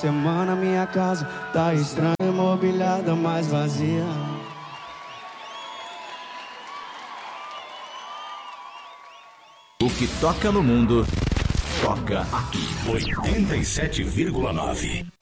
semana minha casa tá estranha, mobiliada, mais vazia. O que toca no mundo, toca aqui. 87,9.